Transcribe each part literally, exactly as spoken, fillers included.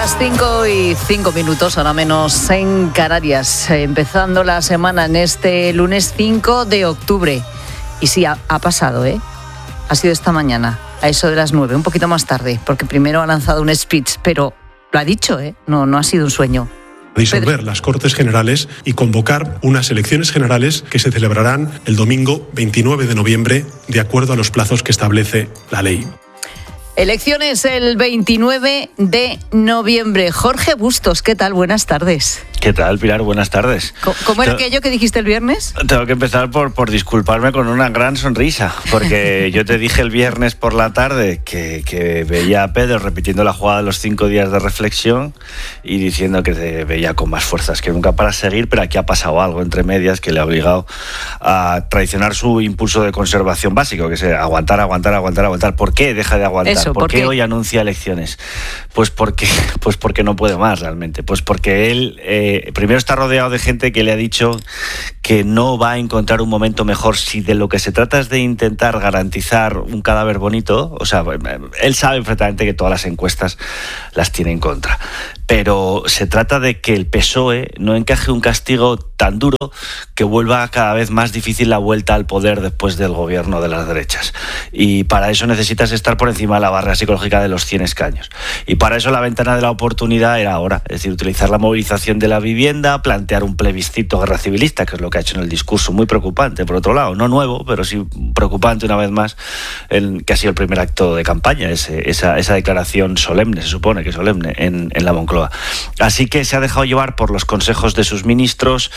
Las cinco y cinco minutos, ahora menos en Canarias, empezando la semana en este lunes cinco de octubre. Y sí, ha, ha pasado, ¿eh? Ha sido esta mañana, a eso de las nueve, un poquito más tarde, porque primero ha lanzado un speech, pero lo ha dicho, ¿eh? No, no ha sido un sueño. Disolver las Cortes Generales y convocar unas elecciones generales que se celebrarán el domingo veintinueve de noviembre, de acuerdo a los plazos que establece la ley. Elecciones el veintinueve de noviembre. Jorge Bustos, ¿qué tal? Buenas tardes. ¿Qué tal, Pilar? Buenas tardes. ¿Cómo era aquello que dijiste el viernes? Tengo que empezar por, por disculparme con una gran sonrisa, porque yo te dije el viernes por la tarde que, que veía a Pedro repitiendo la jugada de los cinco días de reflexión y diciendo que te veía con más fuerzas que nunca para seguir, pero aquí ha pasado algo entre medias que le ha obligado a traicionar su impulso de conservación básico, que es aguantar, aguantar, aguantar, aguantar. ¿Por qué deja de aguantar? Eso, ¿Por, ¿por qué, qué hoy anuncia elecciones? Pues porque, pues porque no puede más realmente. Pues porque él eh, primero está rodeado de gente que le ha dicho que no va a encontrar un momento mejor si de lo que se trata es de intentar garantizar un cadáver bonito. O sea, él sabe perfectamente que todas las encuestas las tiene en contra. Pero se trata de que el P S O E no encaje un castigo tan duro que vuelva cada vez más difícil la vuelta al poder después del gobierno de las derechas. Y para eso necesitas estar por encima de la barrera psicológica de los cien escaños. Y para eso la ventana de la oportunidad era ahora. Es decir, utilizar la movilización de la vivienda, plantear un plebiscito guerra civilista, que es lo que ha hecho en el discurso, muy preocupante, por otro lado. No nuevo, pero sí preocupante una vez más, en, que ha sido el primer acto de campaña, ese, esa, esa declaración solemne, se supone que solemne, en, en la Moncloa. Así que se ha dejado llevar por los consejos de sus ministros,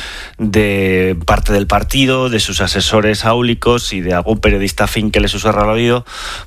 de parte del partido, de sus asesores áulicos y de algún periodista fin que le susurra al oído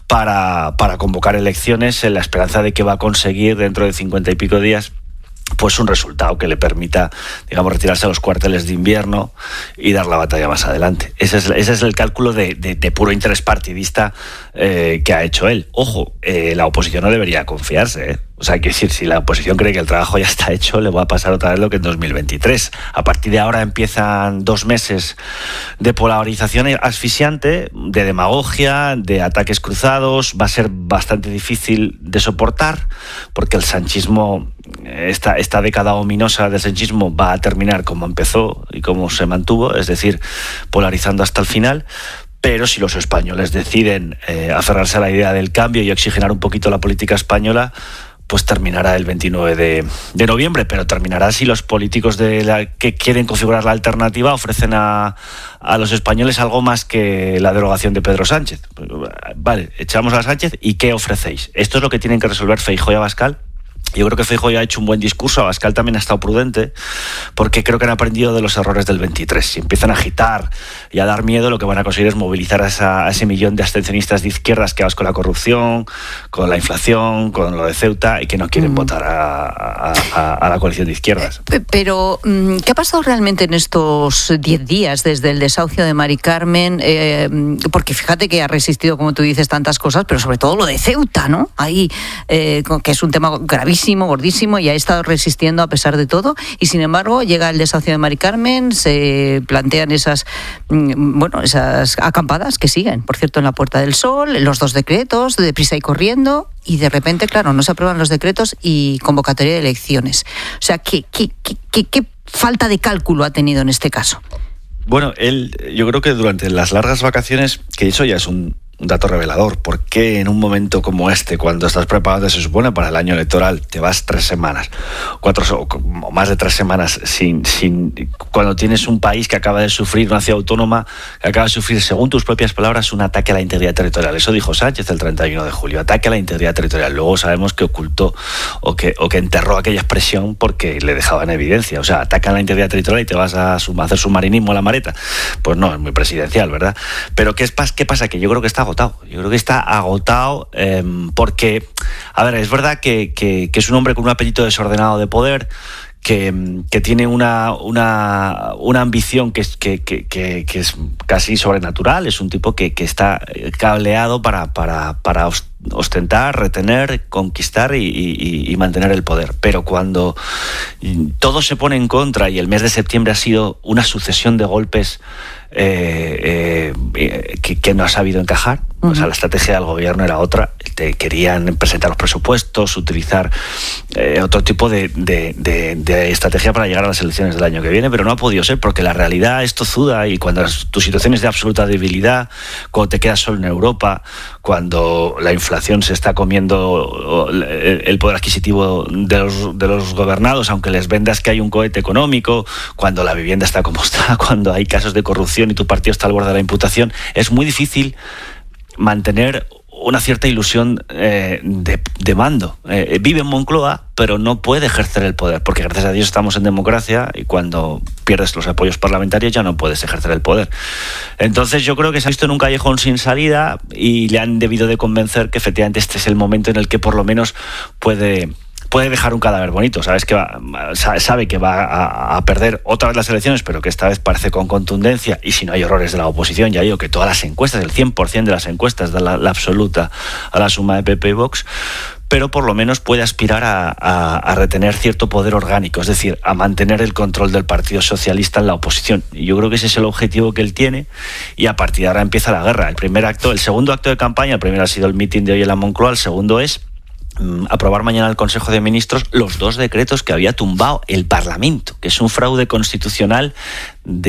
para, para convocar elecciones en la esperanza de que va a conseguir dentro de cincuenta y pico días pues un resultado que le permita, digamos, retirarse a los cuarteles de invierno y dar la batalla más adelante. Ese es, ese es el cálculo de, de, de puro interés partidista eh, que ha hecho él. Ojo, eh, la oposición no debería confiarse, ¿eh? O sea, hay que decir, si la oposición cree que el trabajo ya está hecho, le va a pasar otra vez lo que en dos mil veintitrés. A partir de ahora empiezan dos meses de polarización asfixiante, de demagogia, de ataques cruzados. Va a ser bastante difícil de soportar, porque el sanchismo, esta, esta década ominosa del sanchismo va a terminar como empezó y como se mantuvo, es decir, polarizando hasta el final. Pero si los españoles deciden eh, aferrarse a la idea del cambio y oxigenar un poquito la política española, pues terminará el veintinueve de noviembre, pero terminará si los políticos de la, que quieren configurar la alternativa ofrecen a, a los españoles algo más que la derogación de Pedro Sánchez. Vale, echamos a Sánchez y ¿qué ofrecéis? Esto es lo que tienen que resolver Feijóo y Abascal. Yo creo que Feijóo ya ha hecho un buen discurso, Abascal también ha estado prudente, porque creo que han aprendido de los errores del veintitrés. Si empiezan a agitar y a dar miedo, lo que van a conseguir es movilizar a, esa, a ese millón de abstencionistas de izquierdas que vas con la corrupción, con la inflación, con lo de Ceuta y que no quieren mm. votar a, a, a, a la coalición de izquierdas. Pero, ¿qué ha pasado realmente en estos diez días desde el desahucio de Mari Carmen? Eh, porque fíjate que ha resistido, como tú dices, tantas cosas, pero sobre todo lo de Ceuta, ¿no? Ahí, eh, que es un tema gravísimo, gordísimo, y ha estado resistiendo a pesar de todo, y sin embargo llega el desahucio de Mari Carmen, se plantean esas bueno, esas acampadas que siguen, por cierto, en la Puerta del Sol, los dos decretos, de deprisa y corriendo, y de repente, claro, no se aprueban los decretos y convocatoria de elecciones. O sea, ¿qué, qué, qué, qué falta de cálculo ha tenido en este caso? Bueno, él, yo creo que durante las largas vacaciones, que eso ya es un un dato revelador. ¿Por qué en un momento como este, cuando estás preparado, se supone, para el año electoral, te vas tres semanas, cuatro o más de tres semanas, sin, sin, cuando tienes un país que acaba de sufrir, una ciudad autónoma, que acaba de sufrir, según tus propias palabras, un ataque a la integridad territorial? Eso dijo Sánchez el treinta y uno de julio, ataque a la integridad territorial. Luego sabemos que ocultó o que, o que enterró aquella expresión porque le dejaba en evidencia. O sea, atacan a la integridad territorial y te vas a hacer submarinismo a la Mareta. Pues no, es muy presidencial, ¿verdad? Pero ¿qué, es, qué pasa? Que yo creo que está agotado. Yo creo que está agotado eh, porque, a ver, es verdad que, que, que es un hombre con un apetito desordenado de poder, que, que tiene una, una, una ambición que es, que, que, que es casi sobrenatural. Es un tipo que, que está cableado para, para, para ostentar, retener, conquistar y, y, y mantener el poder. Pero cuando todo se pone en contra y el mes de septiembre ha sido una sucesión de golpes eh, eh, que, que no ha sabido encajar, uh-huh. O sea, la estrategia del gobierno era otra. Te querían presentar los presupuestos, utilizar eh, otro tipo de, de, de, de estrategia para llegar a las elecciones del año que viene, pero no ha podido ser porque la realidad es tozuda y cuando tu situación es de absoluta debilidad, cuando te quedas solo en Europa, cuando la inflación se está comiendo el poder adquisitivo de los, de los gobernados, aunque les vendas que hay un cohete económico, cuando la vivienda está como está, cuando hay casos de corrupción y tu partido está al borde de la imputación, es muy difícil mantener una cierta ilusión eh, de, de mando. Eh, vive en Moncloa, pero no puede ejercer el poder, porque gracias a Dios estamos en democracia y cuando pierdes los apoyos parlamentarios ya no puedes ejercer el poder. Entonces yo creo que se ha visto en un callejón sin salida y le han debido de convencer que efectivamente este es el momento en el que por lo menos puede... puede dejar un cadáver bonito, sabes que va, sabe que va a, a perder otra vez las elecciones, pero que esta vez parece con contundencia, y si no hay errores de la oposición, ya digo que todas las encuestas, el cien por ciento de las encuestas dan la, la absoluta a la suma de P P y Vox, pero por lo menos puede aspirar a, a, a retener cierto poder orgánico, es decir, a mantener el control del Partido Socialista en la oposición. Y yo creo que ese es el objetivo que él tiene, y a partir de ahora empieza la guerra. El primer acto, el segundo acto de campaña, el primero ha sido el mitin de hoy en la Moncloa, el segundo es aprobar mañana el Consejo de Ministros los dos decretos que había tumbado el Parlamento, que es un fraude constitucional de